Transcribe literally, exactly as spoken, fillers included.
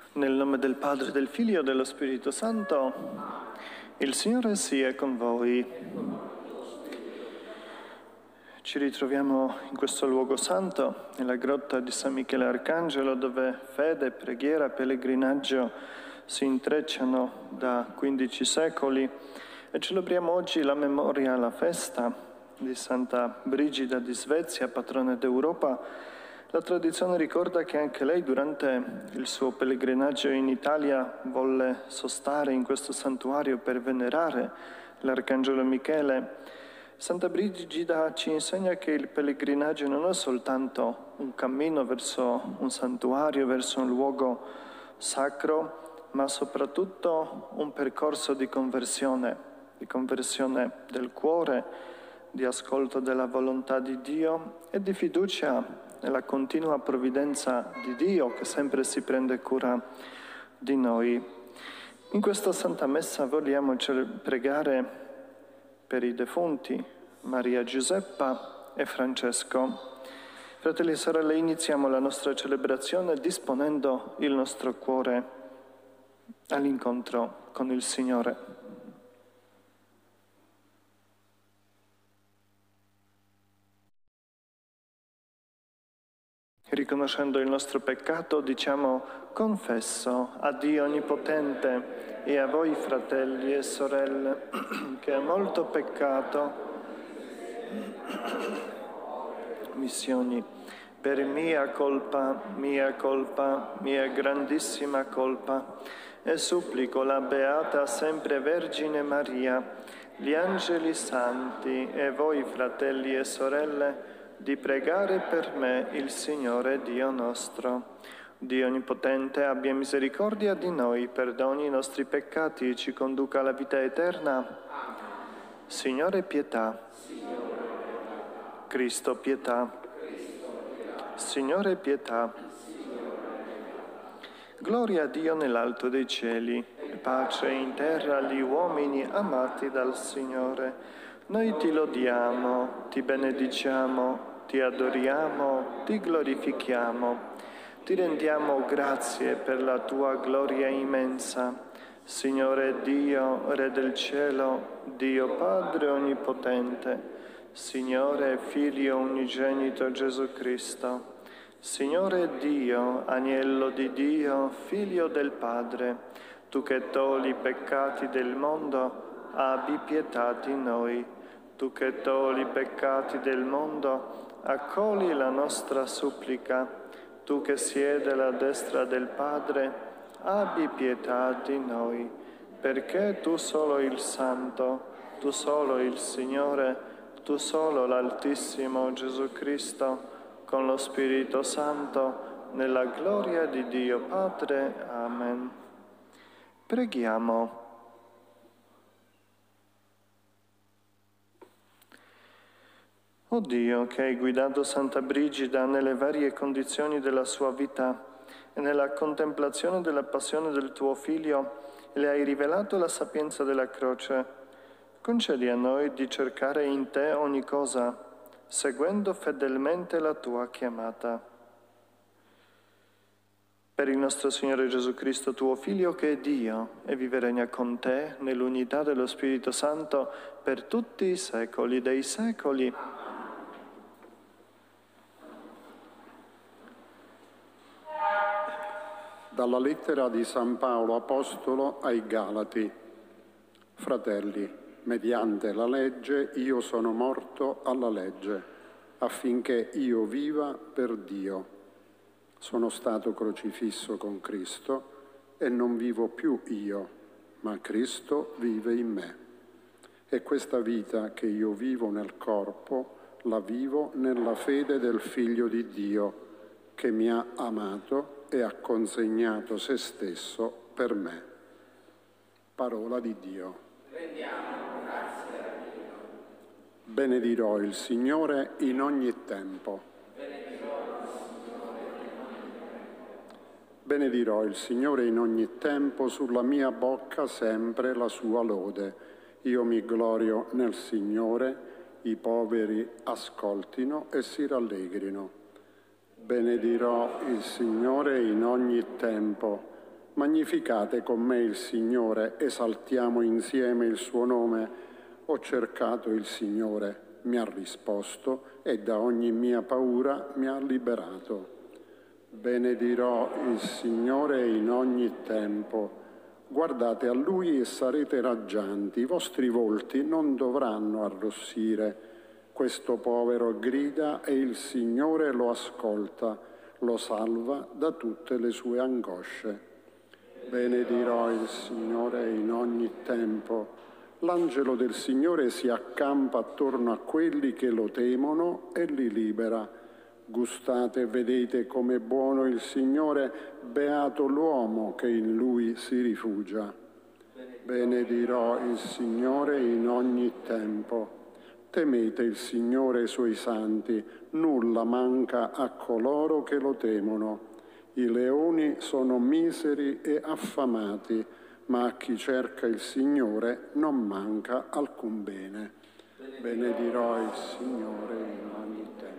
Nel nome del Padre, del Figlio e dello Spirito Santo, il Signore sia con voi. Ci ritroviamo in questo luogo santo, nella grotta di San Michele Arcangelo, dove fede, preghiera, pellegrinaggio si intrecciano da quindici secoli, e celebriamo oggi la memoria, la festa di Santa Brigida di Svezia, patrona d'Europa. La tradizione ricorda che anche lei, durante il suo pellegrinaggio in Italia, volle sostare in questo santuario per venerare l'Arcangelo Michele. Santa Brigida ci insegna che il pellegrinaggio non è soltanto un cammino verso un santuario, verso un luogo sacro, ma soprattutto un percorso di conversione, di conversione del cuore, di ascolto della volontà di Dio e di fiducia nella continua provvidenza di Dio che sempre si prende cura di noi. In questa Santa Messa vogliamo pregare per i defunti Maria Giuseppa e Francesco. Fratelli e sorelle, iniziamo la nostra celebrazione disponendo il nostro cuore all'incontro con il Signore. Riconoscendo il nostro peccato, diciamo: confesso a Dio Onnipotente e a voi, fratelli e sorelle, che ho molto peccato, missioni, per mia colpa, mia colpa, mia grandissima colpa, e supplico la Beata Sempre Vergine Maria, gli angeli santi e voi, fratelli e sorelle, di pregare per me il Signore Dio nostro. Dio Onnipotente abbia misericordia di noi, perdoni i nostri peccati e ci conduca alla vita eterna. Signore, pietà. Cristo, pietà. Signore, pietà. Gloria a Dio nell'alto dei cieli, e pace in terra agli uomini amati dal Signore. Noi ti lodiamo, ti benediciamo, ti adoriamo, ti glorifichiamo, ti rendiamo grazie per la tua gloria immensa. Signore Dio, Re del cielo, Dio Padre Onnipotente, Signore Figlio Unigenito Gesù Cristo, Signore Dio, Agnello di Dio, Figlio del Padre, tu che togli i peccati del mondo, abbi pietà di noi. Tu che togli i peccati del mondo, accogli la nostra supplica. Tu che siedi alla destra del Padre, abbi pietà di noi, perché tu solo il Santo, tu solo il Signore, tu solo l'Altissimo Gesù Cristo, con lo Spirito Santo, nella gloria di Dio Padre. Amen. Preghiamo. O Dio, che hai guidato Santa Brigida nelle varie condizioni della sua vita e nella contemplazione della passione del tuo Figlio, le hai rivelato la sapienza della croce, concedi a noi di cercare in te ogni cosa, seguendo fedelmente la tua chiamata. Per il nostro Signore Gesù Cristo, tuo Figlio, che è Dio e vive e regna con te nell'unità dello Spirito Santo per tutti i secoli dei secoli. Dalla lettera di San Paolo Apostolo ai Galati. Fratelli, mediante la legge io sono morto alla legge, affinché io viva per Dio. Sono stato crocifisso con Cristo e non vivo più io, ma Cristo vive in me. E questa vita che io vivo nel corpo, la vivo nella fede del Figlio di Dio, che mi ha amato e ha consegnato se stesso per me. Parola di Dio. Rendiamo grazie a Dio. Benedirò il Signore in ogni tempo. Benedirò il Signore in ogni tempo, sulla mia bocca sempre la sua lode. Io mi glorio nel Signore, i poveri ascoltino e si rallegrino. Benedirò il Signore in ogni tempo, Magnificate con me il Signore, esaltiamo insieme il suo nome. Ho cercato il Signore, mi ha risposto e da ogni mia paura mi ha liberato. Benedirò il Signore in ogni tempo. Guardate a Lui e sarete raggianti, i vostri volti non dovranno arrossire. Questo povero grida e il Signore lo ascolta, lo salva da tutte le sue angosce. Benedirò il Signore in ogni tempo. L'angelo del Signore si accampa attorno a quelli che lo temono e li libera. Gustate e vedete com'è buono il Signore, beato l'uomo che in Lui si rifugia. Benedirò il Signore in ogni tempo. Temete il Signore e i Suoi santi, nulla manca a coloro che lo temono. I leoni sono miseri e affamati, ma a chi cerca il Signore non manca alcun bene. Benedirò il Signore in ogni tempo.